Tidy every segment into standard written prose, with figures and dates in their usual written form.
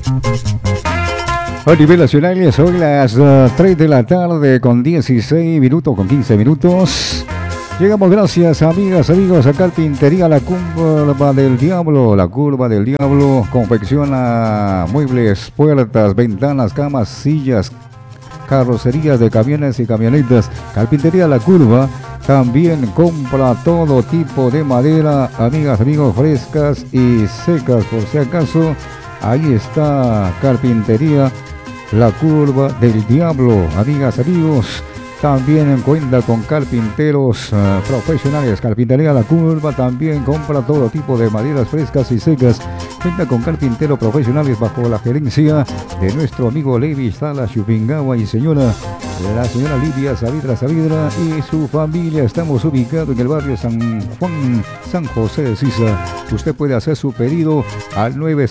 A nivel nacional son las 3 de la tarde con 16 minutos, con 15 minutos. Llegamos gracias, amigas, amigos, a Carpintería La Curva del Diablo. La Curva del Diablo confecciona muebles, puertas, ventanas, camas, sillas, carrocerías de camiones y camionetas. Carpintería La Curva también compra todo tipo de madera, amigas, amigos, frescas y secas, por si acaso. Ahí está Carpintería La Curva del Diablo, amigas, amigos. También cuenta con carpinteros profesionales. Carpintería La Curva también compra todo tipo de maderas frescas y secas. Cuenta con carpinteros profesionales bajo la gerencia de nuestro amigo Levi Sala Chupingawa y la señora Lidia Saavedra y su familia. Estamos ubicados en el barrio San Juan, San José de Sisa. Usted puede hacer su pedido al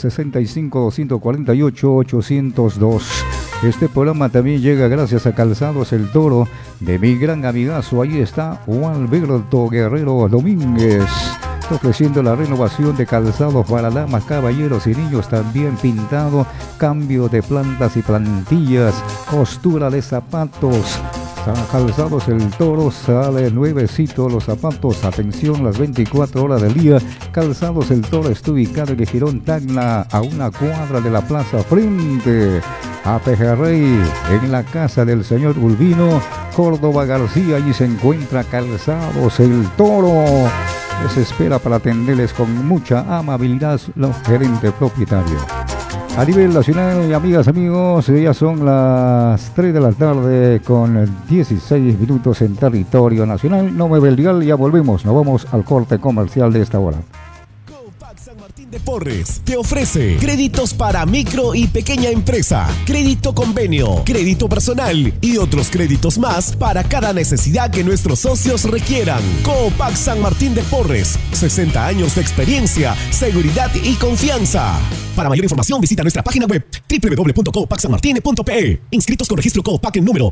965-248-802. Este programa también llega gracias a Calzados El Toro de mi gran amigazo. Ahí está Juan Alberto Guerrero Domínguez, ofreciendo la renovación de calzados para damas, caballeros y niños, también pintado, cambio de plantas y plantillas, costura de zapatos. Calzados El Toro, sale nuevecito los zapatos, atención, las 24 horas del día. Calzados El Toro está ubicado en el Girón Tacna, a una cuadra de la plaza, frente a Pejerrey, en la casa del señor Ulvino Córdoba García. Allí se encuentra Calzados El Toro. Les espera para atenderles con mucha amabilidad los gerentes propietarios. A nivel nacional, amigas, amigos, ya son las 3 de la tarde con 16 minutos en territorio nacional. No mueve el dial, ya volvemos. Nos vamos al corte comercial de esta hora. Copac San Martín de Porres te ofrece créditos para micro y pequeña empresa, crédito convenio, crédito personal y otros créditos más para cada necesidad que nuestros socios requieran. Copac San Martín de Porres, 60 años de experiencia, seguridad y confianza. Para mayor información visita nuestra página web www.copacsanmartine.pe. Inscritos con registro Copac en número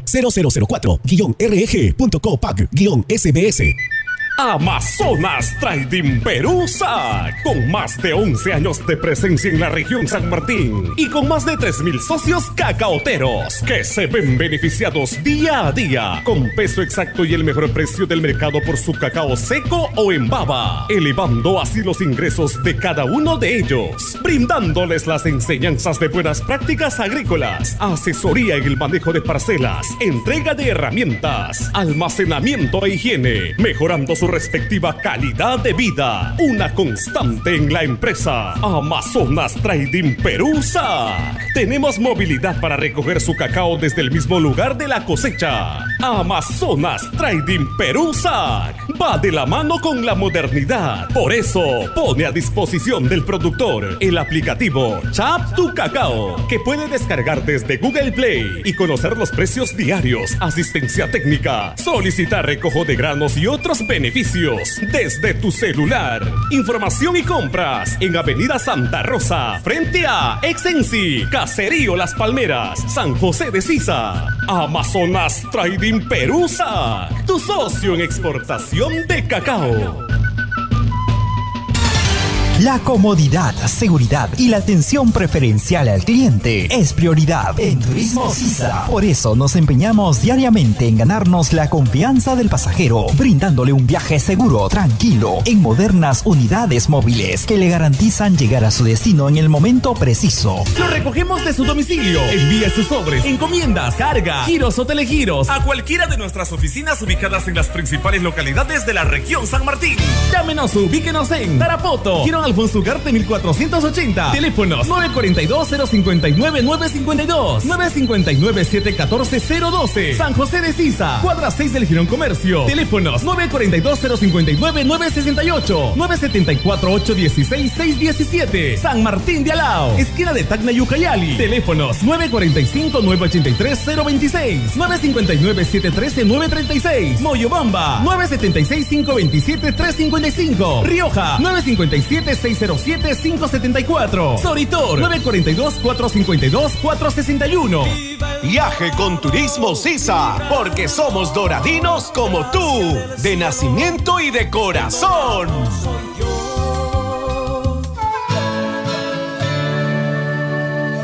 0004-RG.Copac-SBS. Amazonas Trading Perú SAC, con más de 11 años de presencia en la región San Martín y con más de 3,000 socios cacaoteros que se ven beneficiados día a día con peso exacto y el mejor precio del mercado por su cacao seco o en baba, elevando así los ingresos de cada uno de ellos, brindándoles las enseñanzas de buenas prácticas agrícolas, asesoría en el manejo de parcelas, entrega de herramientas, almacenamiento e higiene, mejorando su respectiva calidad de vida. Una constante en la empresa Amazonas Trading Perú SAC. Tenemos movilidad para recoger su cacao desde el mismo lugar de la cosecha. Amazonas Trading Perú SAC va de la mano con la modernidad. Por eso pone a disposición del productor el aplicativo Chap Tu Cacao, que puede descargar desde Google Play y conocer los precios diarios, asistencia técnica, solicitar recojo de granos y otros beneficios desde tu celular. Información y compras en Avenida Santa Rosa, frente a Exensi, Caserío Las Palmeras, San José de Sisa. Amazonas Trading Perú SAC, tu socio en exportación de cacao. La comodidad, seguridad y la atención preferencial al cliente es prioridad en Turismo Sisa. Por eso nos empeñamos diariamente en ganarnos la confianza del pasajero, brindándole un viaje seguro, tranquilo, en modernas unidades móviles que le garantizan llegar a su destino en el momento preciso. Lo recogemos de su domicilio. Envía sus sobres, encomiendas, carga, giros o telegiros a cualquiera de nuestras oficinas ubicadas en las principales localidades de la región San Martín. Llámenos o ubíquenos en Tarapoto, Girón Alfonso Ugarte 1480. Teléfonos 942-059-952, 959-714-012. San José de Sisa, cuadra 6 del Girón Comercio. Teléfonos 942-059-968, 974-816-617. San Martín de Alao, esquina de Tacna y Ucayali. Teléfonos 945-983-026, 959-713-936. Moyobamba 976-527-355. Rioja 957-607-574. Soritor 942-452-461. Viaje con Turismo Sisa, porque somos doradinos como tú, de nacimiento y de corazón.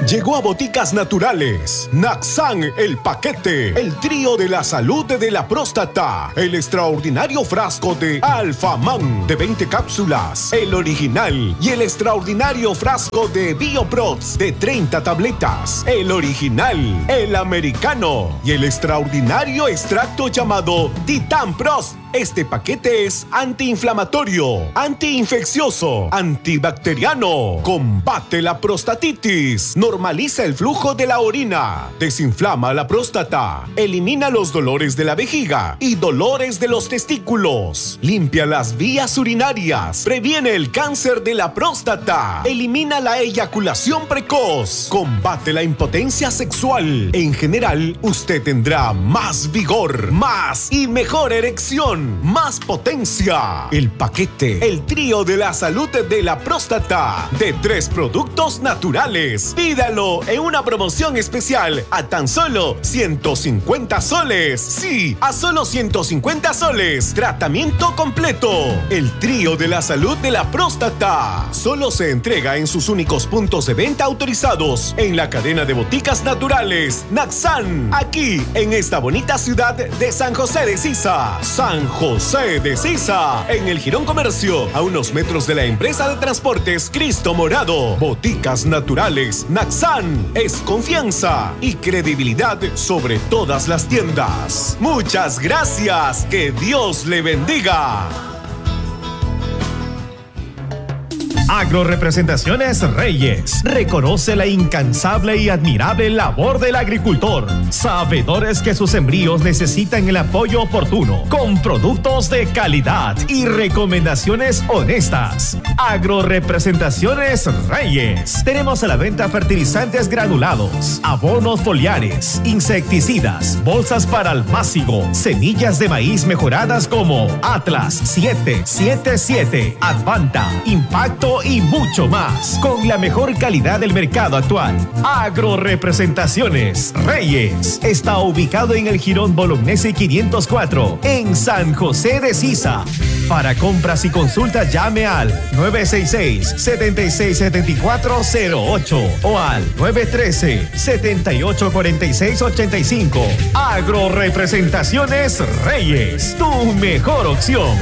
Llegó a Boticas Naturales Naxan, el paquete, el trío de la salud de la próstata, el extraordinario frasco de Alfaman de 20 cápsulas, el original, y el extraordinario frasco de Bioprox de 30 tabletas, el original, el americano y el extraordinario extracto llamado Titan Prost. Este paquete es antiinflamatorio, antiinfeccioso, antibacteriano, combate la prostatitis, normaliza el flujo de la orina, desinflama la próstata, elimina los dolores de la vejiga y dolores de los testículos, limpia las vías urinarias, previene el cáncer de la próstata, elimina la eyaculación precoz, combate la impotencia sexual. En general, usted tendrá más vigor, más y mejor erección, más potencia. El paquete, el trío de la salud de la próstata, de 3 productos naturales. Pídalo en una promoción especial a tan solo 150 soles. Sí, a solo 150 soles. Tratamiento completo. El trío de la salud de la próstata. Solo se entrega en sus únicos puntos de venta autorizados en la cadena de Boticas Naturales Naxan, aquí en esta bonita ciudad de San José de Sisa. San José de Sisa, en el Girón Comercio, a unos metros de la empresa de transportes Cristo Morado. Boticas Naturales Naxan es confianza y credibilidad sobre todas las tiendas. Muchas gracias, que Dios le bendiga. Agrorepresentaciones Reyes reconoce la incansable y admirable labor del agricultor, sabedores que sus sembríos necesitan el apoyo oportuno, con productos de calidad y recomendaciones honestas. Agrorepresentaciones Reyes. Tenemos a la venta fertilizantes granulados, abonos foliares, insecticidas, bolsas para almácigo, semillas de maíz mejoradas como Atlas 777, Advanta, Impacto y mucho más, con la mejor calidad del mercado actual. Agrorepresentaciones Reyes está ubicado en el Jirón Bolognesi 504 en San José de Sisa. Para compras y consultas llame al 966-767408 o al 913-784685. Agrorepresentaciones Reyes, tu mejor opción.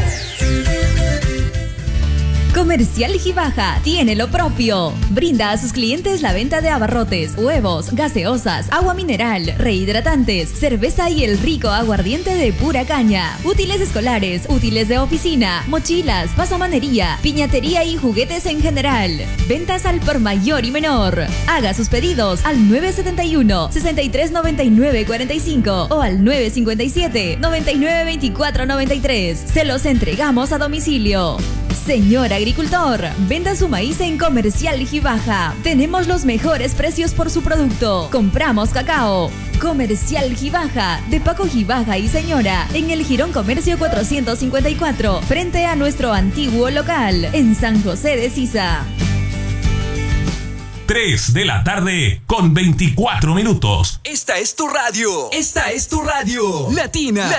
Comercial Gibaja tiene lo propio. Brinda a sus clientes la venta de abarrotes, huevos, gaseosas, agua mineral, rehidratantes, cerveza y el rico aguardiente de pura caña. Útiles escolares, útiles de oficina, mochilas, pasamanería, piñatería y juguetes en general. Ventas al por mayor y menor. Haga sus pedidos al 971-639945 o al 957-992493. Se los entregamos a domicilio. Señor agricultor, venda su maíz en Comercial Gibaja. Tenemos los mejores precios por su producto. Compramos cacao. Comercial Gibaja, de Paco Gibaja y Señora, en el Jirón Comercio 454, frente a nuestro antiguo local, en San José de Sisa. 3 de la tarde con 24 minutos. Esta es tu radio. Esta es tu radio. Latina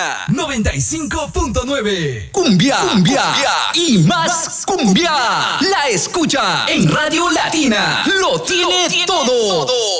95.9. Cumbia y más cumbia. La escucha en Radio Latina. Lo tiene todo.